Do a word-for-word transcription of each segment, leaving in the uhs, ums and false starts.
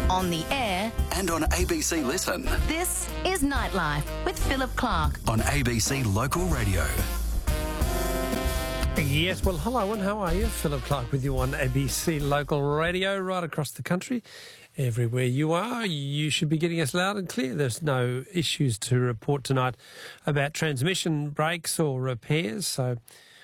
on the air and on A B C Listen. This is Nightlife with Philip Clark on A B C Local Radio. Yes, well, hello and how are you? Philip Clark with you on A B C Local Radio right across the country. Everywhere you are, you should be getting us loud and clear. There's no issues to report tonight about transmission breaks or repairs. So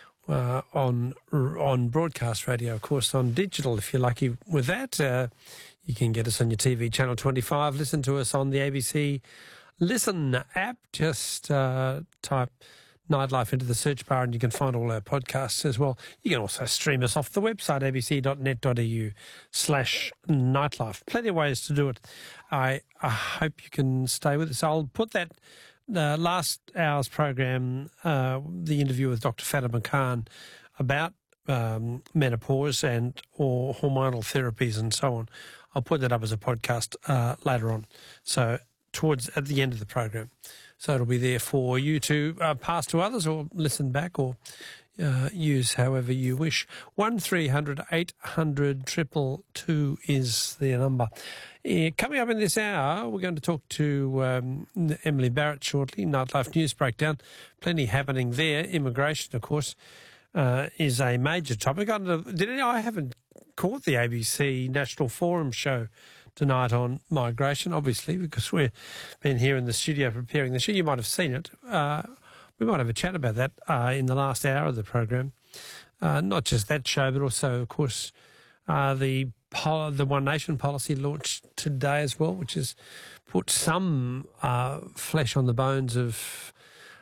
uh, on on broadcast radio, of course, on digital, if you're lucky with that, uh, you can get us on your T V, Channel twenty-five. Listen to us on the A B C Listen app. Just uh, type Nightlife into the search bar and you can find all our podcasts as well. You can also stream us off the website, abc.net.au slash nightlife. Plenty of ways to do it. I, I hope you can stay with us. I'll put that uh, last hour's program, uh, the interview with Doctor Fatima Khan about um, menopause and or hormonal therapies and so on. I'll put that up as a podcast uh, later on. So towards at the end of the program. So it'll be there for you to uh, pass to others or listen back or uh, use however you wish. one three hundred eight hundred two two two is the number. Uh, coming up in this hour, we're going to talk to um, Emily Barrett shortly, Nightlife News Breakdown. Plenty happening there. Immigration, of course, uh, is a major topic. I, did any, I haven't caught the A B C National Forum show tonight on migration, obviously, because we've been here in the studio preparing the show. You might have seen it. Uh, we might have a chat about that uh, in the last hour of the program. Uh, not just that show, but also, of course, uh, the pol- the One Nation policy launched today as well, which has put some uh, flesh on the bones of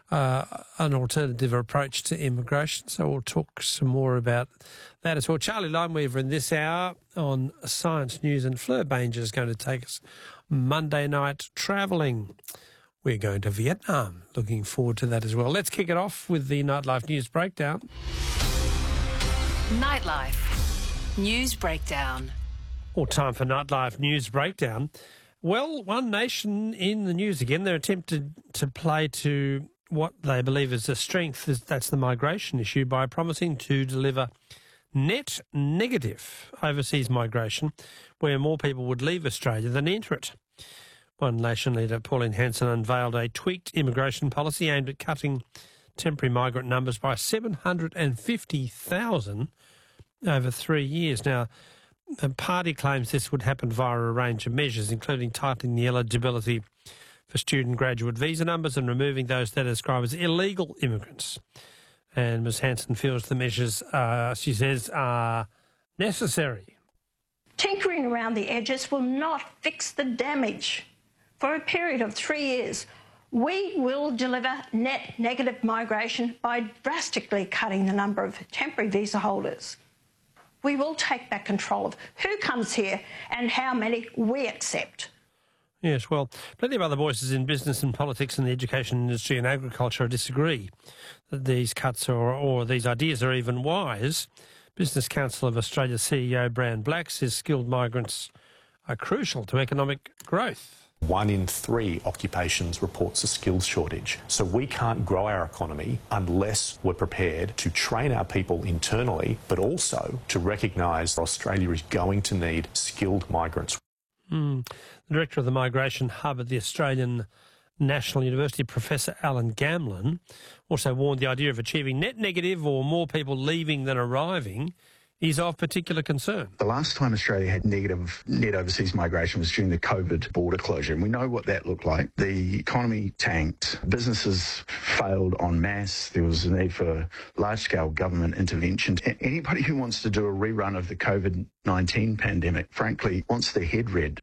uh, an alternative approach to immigration. So we'll talk some more about that as well. Charlie Lineweaver in this hour on Science News, and Fleur Banger is going to take us Monday night travelling. We're going to Vietnam. Looking forward to that as well. Let's kick it off with the Nightlife News Breakdown. Nightlife News Breakdown. All time for Nightlife News Breakdown. Well, One Nation in the news again. They're attempted to play to what they believe is a strength, that's the migration issue, by promising to deliver net negative overseas migration, where more people would leave Australia than enter it. One Nation leader Pauline Hanson unveiled a tweaked immigration policy aimed at cutting temporary migrant numbers by seven hundred fifty thousand over three years. Now, the party claims this would happen via a range of measures, including tightening the eligibility for student graduate visa numbers and removing those that are described as illegal immigrants. And Miz Hanson feels the measures, uh, she says, are necessary. Tinkering around the edges will not fix the damage. For a period of three years, we will deliver net negative migration by drastically cutting the number of temporary visa holders. We will take back control of who comes here and how many we accept. Yes, well, plenty of other voices in business and politics and the education industry and agriculture disagree that these cuts or, or these ideas are even wise. Business Council of Australia C E O Brian Black says skilled migrants are crucial to economic growth. One in three occupations reports a skills shortage. So we can't grow our economy unless we're prepared to train our people internally, but also to recognise Australia is going to need skilled migrants. Mm. The director of the Migration Hub at the Australian National University, Professor Alan Gamlin, also warned the idea of achieving net negative or more people leaving than arriving is of particular concern. The last time Australia had negative net overseas migration was during the COVID border closure, and we know what that looked like. The economy tanked, businesses failed en masse, there was a need for large-scale government intervention. Anybody who wants to do a rerun of the COVID nineteen pandemic, frankly, wants their head read.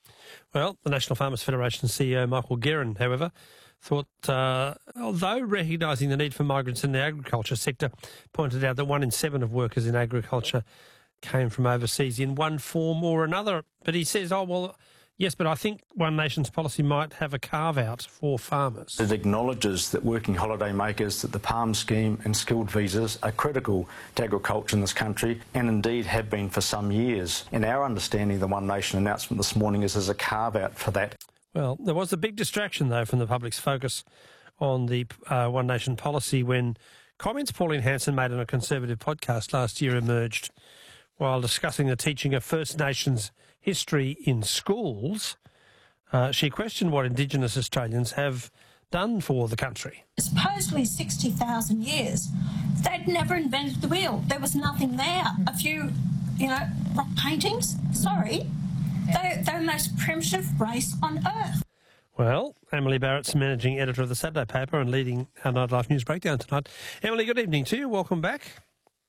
Well, the National Farmers Federation C E O Michael Guerin, however, thought, uh, although recognising the need for migrants in the agriculture sector, pointed out that one in seven of workers in agriculture came from overseas in one form or another. But he says, oh, well, yes, but I think One Nation's policy might have a carve-out for farmers. It acknowledges that working holiday makers, that the PALM scheme and skilled visas are critical to agriculture in this country and indeed have been for some years. In our understanding, the One Nation announcement this morning is as a carve-out for that. Well, there was a big distraction, though, from the public's focus on the uh, One Nation policy when comments Pauline Hanson made on a Conservative podcast last year emerged while discussing the teaching of First Nations history in schools. Uh, she questioned what Indigenous Australians have done for the country. Supposedly sixty thousand years, they'd never invented the wheel. There was nothing there. A few, you know, rock paintings. Sorry. They, they're the most primitive race on Earth. Well, Emily Barrett's managing editor of the Saturday paper and leading our Nightlife News Breakdown tonight. Emily, good evening to you. Welcome back.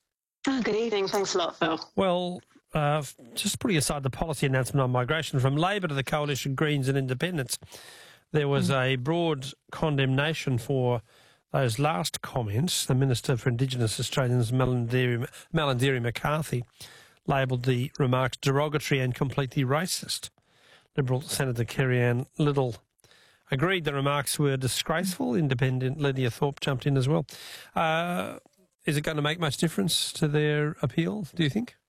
Oh, good evening. Thanks a lot, Phil. Well, uh, just putting aside the policy announcement on migration, from Labor to the Coalition, Greens and Independents, there was a broad condemnation for those last comments. The Minister for Indigenous Australians, Malandiri, Malandiri McCarthy, labelled the remarks derogatory and completely racist. Liberal Senator Kerry-Ann Little agreed the remarks were disgraceful. Independent Lydia Thorpe jumped in as well. Uh, is it going to make much difference to their appeal, do you think?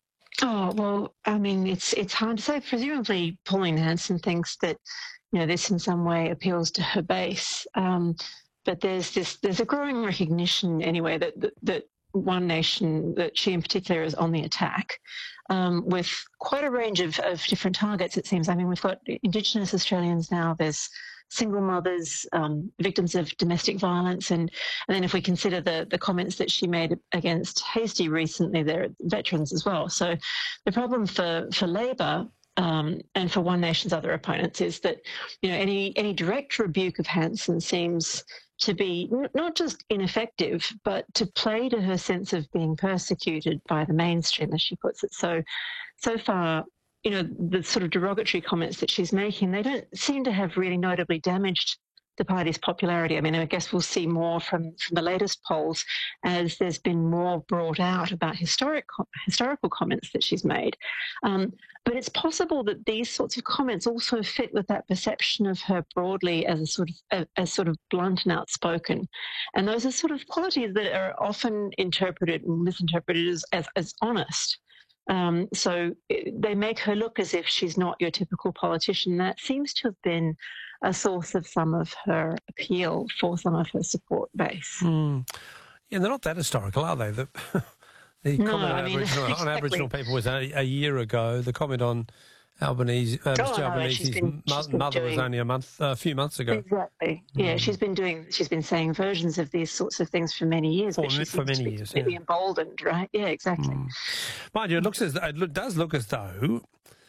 Oh, well, I mean, it's it's hard to say. Presumably Pauline Hanson thinks that, you know, this in some way appeals to her base. Um, but there's this there's a growing recognition anyway that, that, that One Nation, that she in particular is on the attack, um, with quite a range of, of different targets, it seems. I mean, we've got Indigenous Australians now, there's single mothers, um, victims of domestic violence, and, and then if we consider the, the comments that she made against Hastie recently, there are veterans as well. So the problem for, for Labor um, and for One Nation's other opponents is that, you know, any, any direct rebuke of Hanson seems to be not just ineffective, but to play to her sense of being persecuted by the mainstream, as she puts it. So, so far, you know, the sort of derogatory comments that she's making, they don't seem to have really notably damaged the party's popularity. I mean, I guess we'll see more from, from the latest polls as there's been more brought out about historic historical comments that she's made. Um, but it's possible that these sorts of comments also fit with that perception of her broadly as a sort of as sort of blunt and outspoken. And those are sort of qualities that are often interpreted and misinterpreted as, as, as honest. Um, so they make her look as if she's not your typical politician. That seems to have been a source of some of her appeal for some of her support base. Mm. Yeah, they're not that historical, are they? The, the no, comment I on, mean, Aboriginal, exactly. on Aboriginal people was a, a year ago. The comment on Albanese, uh, Oh, Mister no, Albanese's she's been- mo- she's been mother was doing- only a month, uh, a few months ago. Exactly. Yeah, Mm. she's been doing. She's been saying versions of these sorts of things for many years. For but she mi- for seems to many be years, completely yeah. emboldened, right? Yeah, exactly. Mm. Mind you, it looks as it look, does look as though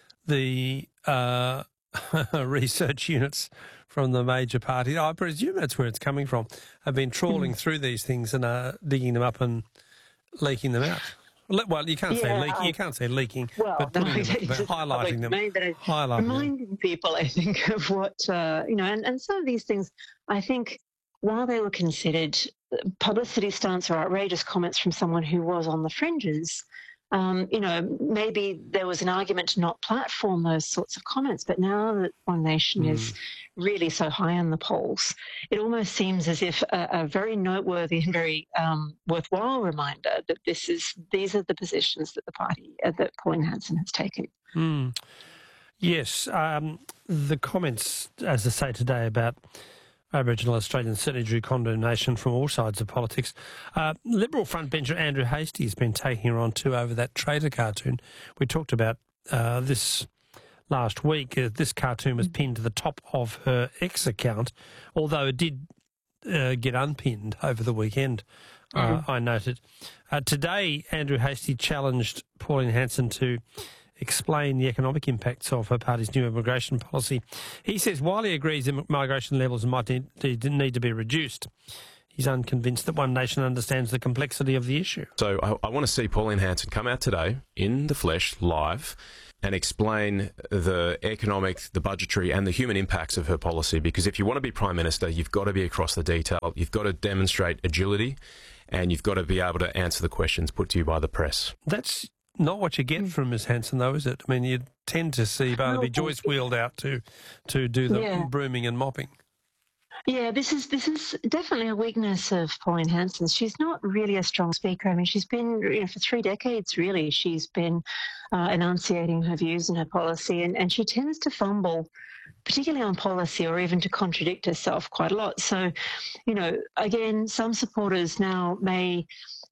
the uh, research units from the major parties, I presume that's where it's coming from, have been trawling Mm. through these things and uh, digging them up and leaking them out. Le- Well, you can't say Yeah, leaking. I- You can't say leaking, Well, but no, putting them, it's but just public highlighting them, domain, but it's highlighting them. reminding people, I think, of what uh, you know, and, and some of these things, I think, while they were considered publicity stunts or outrageous comments from someone who was on the fringes, um, you know, maybe there was an argument to not platform those sorts of comments. But now that One Nation Mm. is really so high in the polls, it almost seems as if a, a very noteworthy and very um, worthwhile reminder that this is these are the positions that the party uh, that Pauline Hanson has taken. Mm. Yes, um, the comments, as I say today, about Aboriginal Australians certainly drew condemnation from all sides of politics. Uh, Liberal frontbencher Andrew Hastie has been taking her on too over that traitor cartoon. We talked about uh, this last week. Uh, this cartoon was pinned to the top of her X account, although it did uh, get unpinned over the weekend, uh, I noted. Uh, today, Andrew Hastie challenged Pauline Hanson to explain the economic impacts of her party's new immigration policy. He says while he agrees migration levels might need, need to be reduced, he's unconvinced that One Nation understands the complexity of the issue. So I, I want to see Pauline Hanson come out today in the flesh, live, and explain the economic, the budgetary and the human impacts of her policy. Because if you want to be Prime Minister, you've got to be across the detail. You've got to demonstrate agility and you've got to be able to answer the questions put to you by the press. That's not what you get from Miss Hanson, though, is it? I mean, you tend to see Barnaby No, Joyce wheeled out to to do the Yeah. brooming and mopping. Yeah, this is this is definitely a weakness of Pauline Hanson. She's not really a strong speaker. I mean, she's been, you know, for three decades, really, she's been uh, enunciating her views and her policy, and, and she tends to fumble, particularly on policy, or even to contradict herself quite a lot. So, you know, again, some supporters now may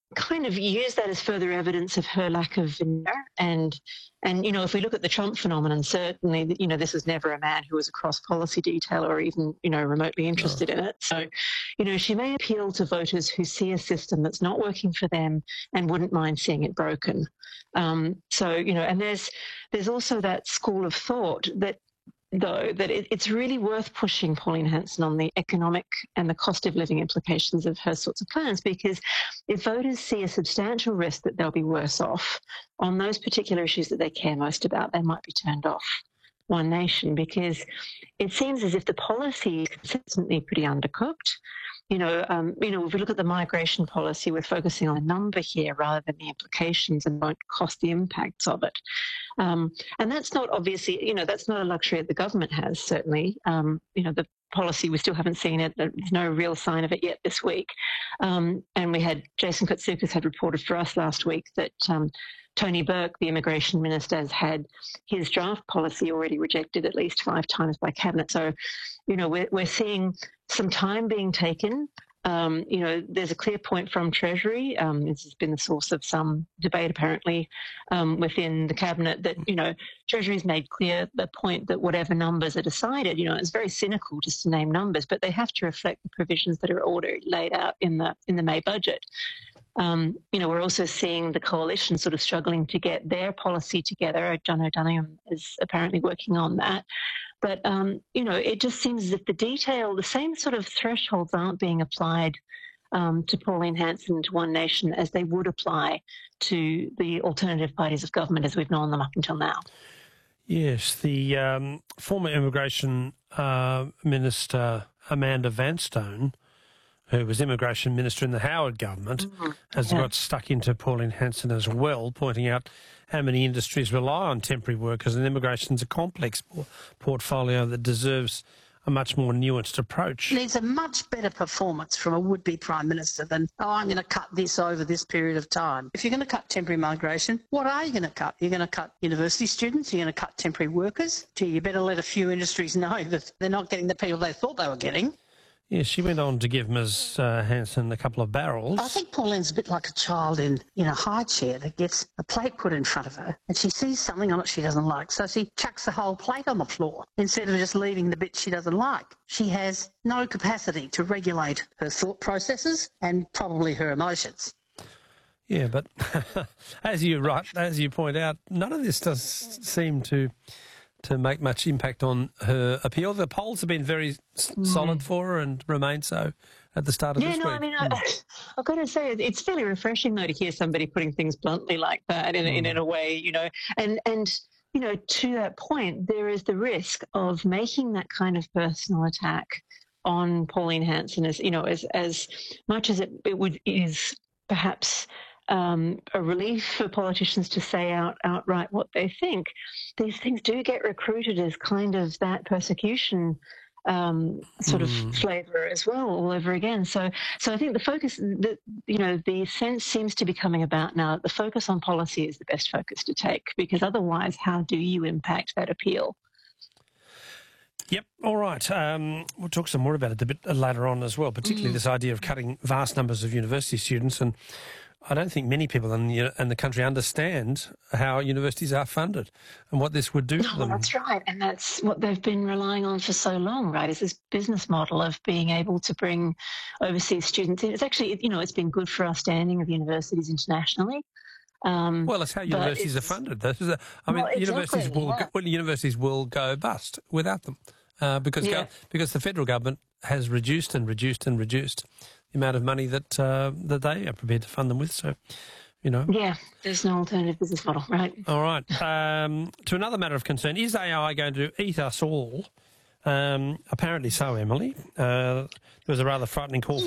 kind of use that as further evidence of her lack of veneer. And, and you know, if we look at the Trump phenomenon, certainly, you know, this was never a man who was a cross-policy detailer or even, you know, remotely interested in it. So, you know, she may appeal to voters who see a system that's not working for them and wouldn't mind seeing it broken. Um, so, you know, and there's there's also that school of thought that, though, that it, it's really worth pushing Pauline Hanson on the economic and the cost of living implications of her sorts of plans, because if voters see a substantial risk that they'll be worse off on those particular issues that they care most about, they might be turned off One Nation, because it seems as if the policy is consistently pretty undercooked. You know, um, you know, if we look at the migration policy, we're focusing on a number here rather than the implications and won't cost the impacts of it. Um, and that's not obviously, you know, that's not a luxury that the government has, certainly. Um, you know, the policy, we still haven't seen it. There's no real sign of it yet this week. Um, and we had, Jason Koutsoukis had reported for us last week that um, Tony Burke, the immigration minister, has had his draft policy already rejected at least five times by Cabinet. So, you know, we're, we're seeing some time being taken. Um, you know, there's a clear point from Treasury. Um, this has been the source of some debate, apparently, um, within the Cabinet that, you know, Treasury's made clear the point that whatever numbers are decided, you know, it's very cynical just to name numbers, but they have to reflect the provisions that are already laid out in the in the May budget. Um, you know, we're also seeing the coalition sort of struggling to get their policy together. John O'Donoghue is apparently working on that. But, um, you know, it just seems as if the detail, the same sort of thresholds aren't being applied um, to Pauline Hanson, to One Nation, as they would apply to the alternative parties of government as we've known them up until now. Yes, the um, former Immigration uh, Minister Amanda Vanstone, who was Immigration Minister in the Howard government, mm-hmm. has yeah. got stuck into Pauline Hanson as well, pointing out how many industries rely on temporary workers, and immigration's a complex portfolio that deserves a much more nuanced approach. It needs a much better performance from a would-be Prime Minister than, oh, I'm going to cut this over this period of time. If you're going to cut temporary migration, what are you going to cut? You're going to cut university students? You're going to cut temporary workers? Gee, you better let a few industries know that they're not getting the people they thought they were getting. Yeah, she went on to give Miz Uh, Hanson a couple of barrels. I think Pauline's a bit like a child in, in a high chair that gets a plate put in front of her and she sees something on it she doesn't like, so she chucks the whole plate on the floor instead of just leaving the bit she doesn't like. She has no capacity to regulate her thought processes and probably her emotions. Yeah, but as you right, as you point out, none of this does seem to... to make much impact on her appeal. The polls have been very mm. solid for her and remain so at the start of yeah, this no, week. Yeah, no, I mean, I, I've got to say, it's fairly refreshing, though, to hear somebody putting things bluntly like that in, mm. in, in a way, you know, and, and, you know, to that point, there is the risk of making that kind of personal attack on Pauline Hanson as, you know, as, as much as it, it would is perhaps Um, a relief for politicians to say out outright what they think. These things do get recruited as kind of that persecution um, sort mm. of flavour as well, all over again. So, so I think the focus, the, you know, the sense seems to be coming about now that the focus on policy is the best focus to take, because otherwise, how do you impact that appeal? Yep. All right. Um, we'll talk some more about it a bit later on as well, particularly mm. this idea of cutting vast numbers of university students. And I don't think many people in the, in the country understand how universities are funded and what this would do no, for them. That's right. And that's what they've been relying on for so long, right, is this business model of being able to bring overseas students in. It's actually, you know, it's been good for our standing of universities internationally. Um, well, it's how universities it's, are funded. This is a, I mean, well, exactly, universities will yeah. well, universities will go bust without them uh, because yeah. go, because the federal government has reduced and reduced and reduced the amount of money that uh, that they are prepared to fund them with. So, you know. Yeah, there's no alternative business model, right? All right. Um, to another matter of concern, is A I going to eat us all? Um, apparently so, Emily. Uh, there was a rather frightening call